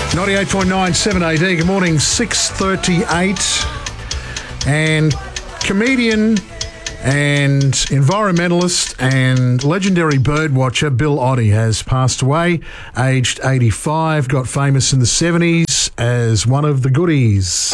98.9 7AD. Good morning, 6:38. And comedian and environmentalist and legendary bird watcher Bill Oddie has passed away, aged 85, got famous in the 70s as one of the goodies.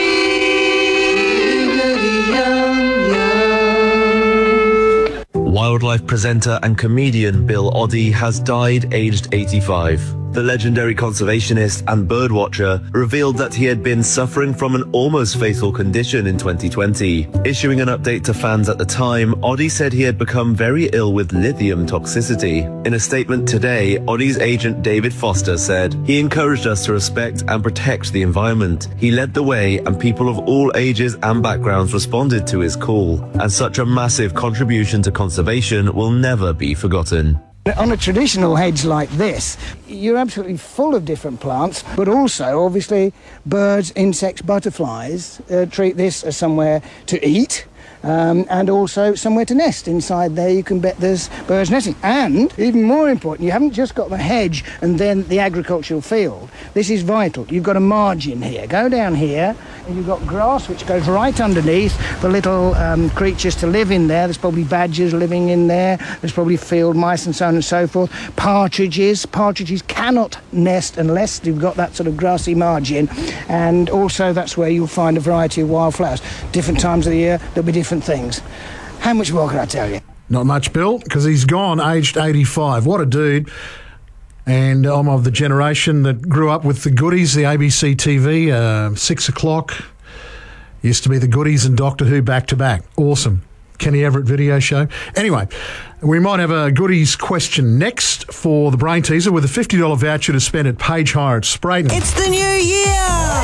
Wildlife presenter and comedian Bill Oddie has died aged 85. The legendary conservationist and birdwatcher revealed that he had been suffering from an almost fatal condition in 2020. Issuing an update to fans at the time, Oddie said he had become very ill with lithium toxicity. In a statement today, Oddie's agent David Foster said, "He encouraged us to respect and protect the environment. He led the way and people of all ages and backgrounds responded to his call. And such a massive contribution to conservation will never be forgotten." On a traditional hedge like this, you're absolutely full of different plants, but also, obviously, birds, insects, butterflies treat this as somewhere to eat. And also somewhere to nest. Inside there you can bet there's birds nesting. And, even more important, you haven't just got the hedge and then the agricultural field. This is vital. You've got a margin here. Go down here and you've got grass which goes right underneath for little creatures to live in there. There's probably badgers living in there. There's probably field mice and so on and so forth. Partridges. Partridges cannot nest unless you've got that sort of grassy margin. And also that's where you'll find a variety of wildflowers. Different times of the year, there'll be different things. How much more can I tell you? Not much, Bill, because he's gone, aged 85. What a dude. And I'm of the generation that grew up with the goodies, the ABC TV, 6 o'clock. Used to be the goodies and Doctor Who back-to-back. Awesome. Kenny Everett video show. Anyway, we might have a goodies question next for the Brain Teaser with a $50 voucher to spend at Page Hire at Sprayton. It's the new year!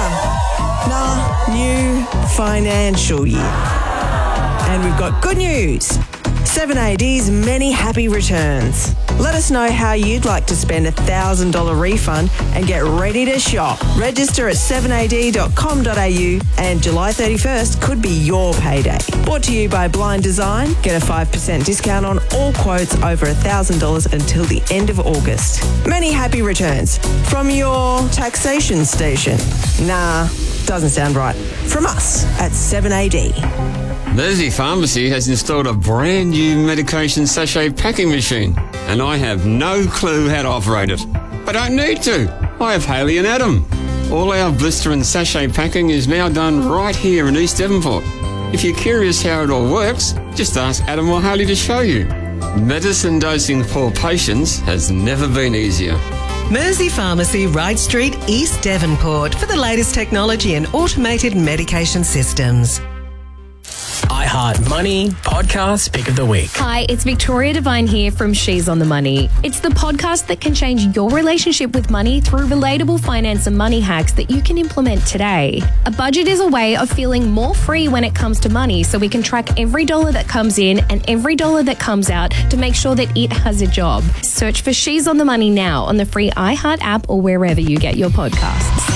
New financial year. And we've got good news. 7AD's many happy returns. Let us know how you'd like to spend a $1,000 refund and get ready to shop. Register at 7ad.com.au and July 31st could be your payday. Brought to you by Blind Design. Get a 5% discount on all quotes over $1,000 until the end of August. Many happy returns from your taxation station. Nah, doesn't sound right. From us at 7AD. Mersey Pharmacy has installed a brand new medication sachet packing machine, and I have no clue how to operate it. I don't need to. I have Haley and Adam. All our blister and sachet packing is now done right here in East Devonport. If you're curious how it all works, just ask Adam or Haley to show you. Medicine dosing for patients has never been easier. Mersey Pharmacy, Wright Street, East Devonport, for the latest technology and automated medication systems. iHeart Money Podcast Pick of the Week. Hi, it's Victoria Devine here from She's on the Money. It's the podcast that can change your relationship with money through relatable finance and money hacks that you can implement today. A budget is a way of feeling more free when it comes to money, so we can track every dollar that comes in and every dollar that comes out to make sure that it has a job. Search for She's on the Money now on the free iHeart app or wherever you get your podcasts.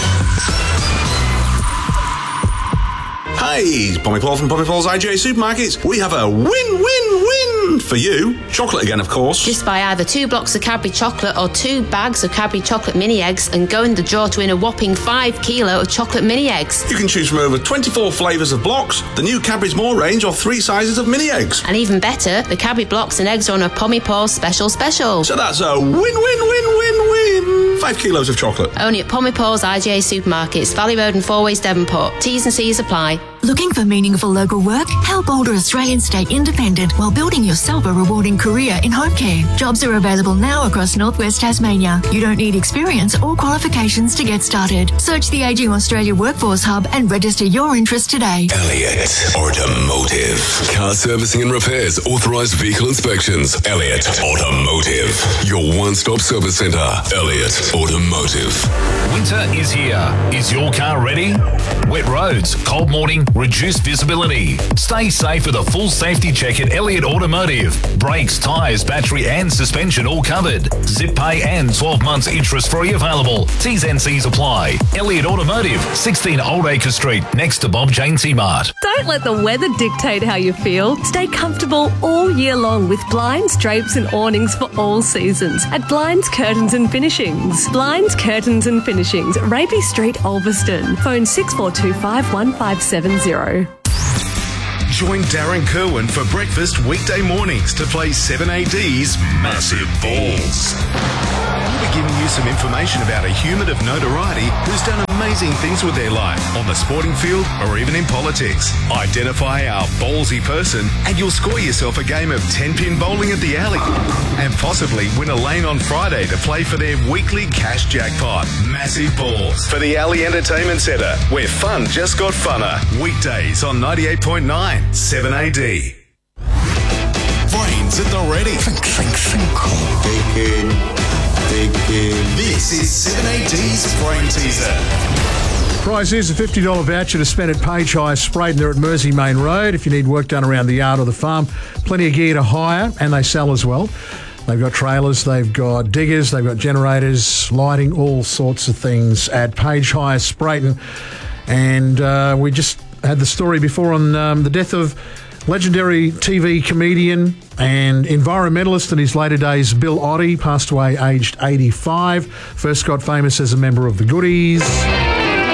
Hi, it's Pommy Paul from Pommy Paul's IGA Supermarkets. We have a win-win-win for you. Chocolate again, of course. Just buy either 2 blocks of Cadbury chocolate or 2 bags of Cadbury chocolate mini eggs and go in the draw to win a whopping 5 kilo of chocolate mini eggs. You can choose from over 24 flavours of blocks, the new Cadbury's More range, or 3 sizes of mini eggs. And even better, the Cadbury blocks and eggs are on a Pommy Paul's special. So that's a win-win-win-win-win. 5 kilos of chocolate. Only at Pommy Paul's IGA Supermarkets, Valley Road and Four Ways Devonport. T's and C's apply. Looking for meaningful local work? Help older Australians stay independent while building yourself a rewarding career in home care. Jobs are available now across northwest Tasmania. You don't need experience or qualifications to get started. Search the Ageing Australia Workforce Hub and register your interest today. Elliott Automotive. Car servicing and repairs, authorised vehicle inspections. Elliott Automotive. Your one-stop service centre. Elliott Automotive. Winter is here. Is your car ready? Wet roads, cold morning, reduced visibility. Stay safe with a full safety check at Elliott Automotive. Brakes, tyres, battery and suspension all covered. Zip pay and 12 months interest free available. T's and C's apply. Elliott Automotive, 16 Old Acre Street, next to Bob Jainsey Mart. Don't let the weather dictate how you feel. Stay comfortable all year long with blinds, drapes and awnings for all seasons at Blinds, Curtains and Finishings. Blinds, Curtains and Finishings, Rapey Street, Ulverston. Phone 6425 1570. Join Darren Kerwin for breakfast weekday mornings to play 7AD's Massive Balls. We'll be giving you some information about a human of notoriety who's done amazing things with their life on the sporting field or even in politics. Identify our ballsy person and you'll score yourself a game of 10-pin bowling at the Alley and possibly win a lane on Friday to play for their weekly cash jackpot. Massive Balls for the Alley Entertainment Centre, where fun just got funner. Weekdays on 98.9 7AD. Brains at the ready. This is 7AD's Brain Teaser. Prize is a $50 voucher to spend at Page Hire Sprayton. They're at Mersey Main Road. If you need work done around the yard or the farm, plenty of gear to hire, and they sell as well. They've got trailers, they've got diggers, they've got generators, lighting, all sorts of things at Page Hire Sprayton. And we just had the story before on the death of legendary TV comedian and environmentalist in his later days, Bill Oddie, passed away aged 85. First got famous as a member of the Goodies.